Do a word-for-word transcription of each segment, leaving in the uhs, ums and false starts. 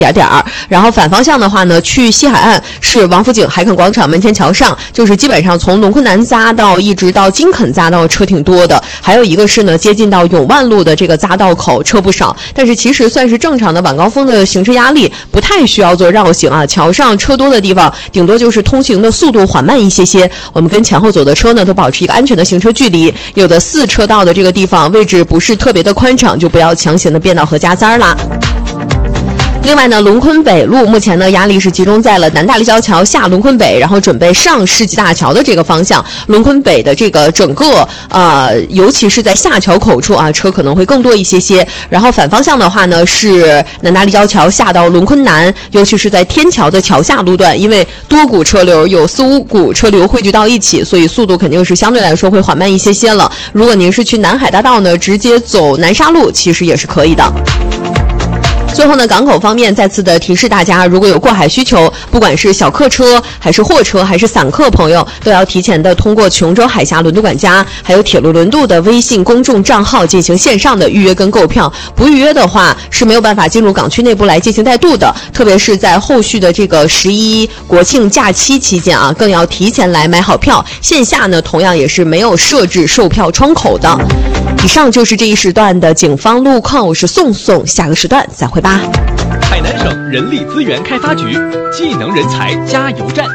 点点儿，然后反方向的话呢，去西海岸是王府井海垦广场门前桥上，就是基本上从龙昆南匝道一直到金垦匝道车挺多的。还有一个是呢，接近到永万路的这个匝道口车不少，但是其实算是正常的晚高峰的行车压力，不太需要做绕行啊。桥上车多的地方，顶多就是通行的速度缓慢一些些。我们跟前后走的车呢，都保持一个安全的行车距离。有的四车道的这个地方位置不是特别的宽敞，就不要强行的变道和夹杂啦。另外呢，龙昆北路目前呢压力是集中在了南大立交桥下龙昆北，然后准备上世纪大桥的这个方向。龙昆北的这个整个呃，尤其是在下桥口处啊，车可能会更多一些些。然后反方向的话呢，是南大立交桥下到龙昆南，尤其是在天桥的桥下路段，因为多股车流有四五股车流汇聚到一起，所以速度肯定是相对来说会缓慢一些些了。如果您是去南海大道呢，直接走南沙路，其实也是可以的。最后呢，港口方面再次的提示大家，如果有过海需求，不管是小客车还是货车还是散客朋友，都要提前的通过琼州海峡轮渡管家还有铁路轮渡的微信公众账号进行线上的预约跟购票。不预约的话是没有办法进入港区内部来进行带渡的，特别是在后续的这个十一国庆假期期间啊，更要提前来买好票。线下呢，同样也是没有设置售票窗口的。以上就是这一时段的警方路况，我是宋宋，下个时段再会吧。 海南省人力资源开发局技能人才加油站。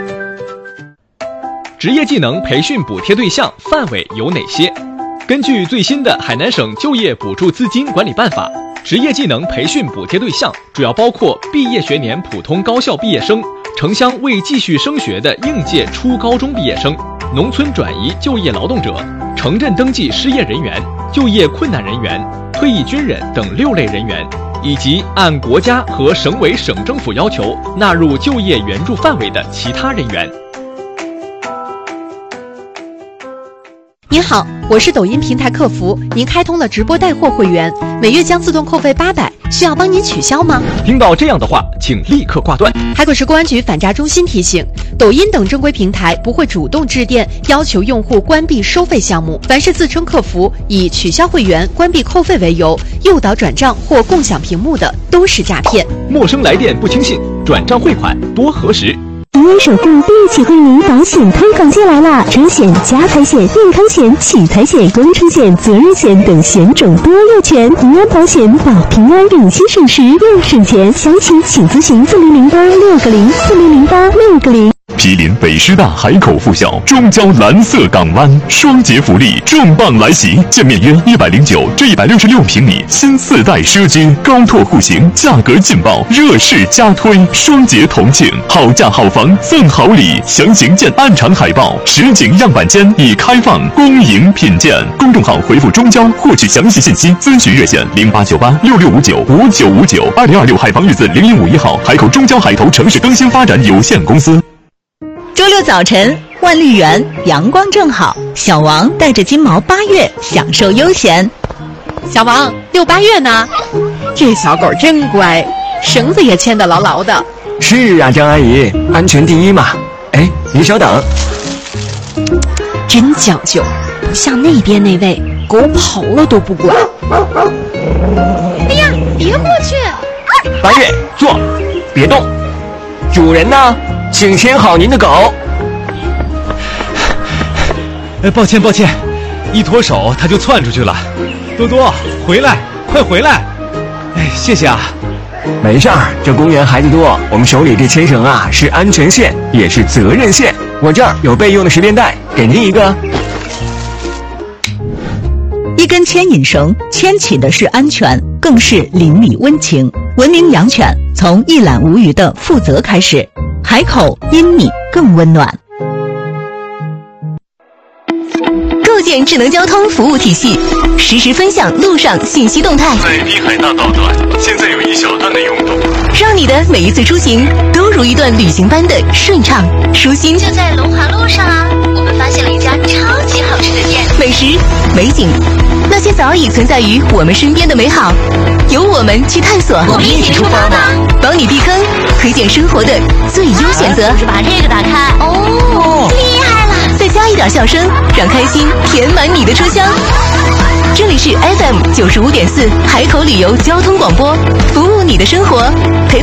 职业技能培训补贴对象范围有哪些？根据最新的海南省就业补助资金管理办法，职业技能培训补贴对象主要包括毕业学年普通高校毕业生、城乡未继续升学的应届初高中毕业生、农村转移就业劳动者、城镇登记失业人员、就业困难人员、退役军人等六类人员，以及按国家和省委省政府要求纳入就业援助范围的其他人员。 您好，我是抖音平台客服，您开通了直播带货会员，每月将自动扣费八百，需要帮您取消吗？ 听到这样的话，请立刻挂断。 海口市公安局反诈中心提醒，抖音等正规平台不会主动致电要求用户关闭收费项目，凡是自称客服以取消会员、关闭扣费为由诱导转账或共享屏幕的，都是诈骗。 陌生来电不轻信，转账汇款多核实。 迪安守护第一起惠民保险推广季来啦！车险、家财险、健康险、取财险、工程险、责任险等险种多又全。迪安保险保平安，省心省时又省钱。详情请咨询四零零八六个零四零零八六个零。 毗邻北师大海口附校中交蓝色港湾，双节福利重磅来袭，建面约一百零九至一百六十六平米新四代奢居，高拓户型，价格劲爆，热势加推，双节同庆，好价好房赠好礼，详情见暗场海报。实景样板间已开放，恭迎品鉴。公众号回复中交获取详细信息，咨询热线零八九八六六五九五九五九。二零二六海防日子零零五一号，海口中交海投城市更新发展有限公司。 周六早晨，万绿园阳光正好，小王带着金毛八月享受悠闲。 小王，遛八月呢？这小狗真乖，绳子也牵得牢牢的。 是啊，张阿姨，安全第一嘛。哎，你稍等。 真讲究，不像那边那位，狗跑了都不管。哎呀，别过去！ 八月，坐，别动。主人呢？请牵好您的狗。 哎，抱歉抱歉，一脱手它就窜出去了。多多，回来，快回来！哎，谢谢啊。 没事儿，这公园孩子多，我们手里这牵绳啊是安全线，也是责任线。我这儿有备用的十连带，给您一个。 一根牵引绳牵起的是安全，更是邻里温情。文明养犬，从一览无余的负责开始。海口因你更温暖。 构建智能交通服务体系，实时分享路上信息动态。 在滨海大道段，现在有一小段的拥堵， 让你的每一次出行都如一段旅行般的顺畅舒心。 就在龙华路上啊，我们发现了一家超级好吃的店， 美食、美景，那些早已存在于我们身边的美好，由我们去探索。 我们一起出发吧， 帮你避坑，推荐生活的最优选择。 就是把这个打开，哦，厉害了！ 再加一点笑声，让开心填满你的车厢。 这里是 F M 九十五点四海口旅游交通广播，服务你的生活，陪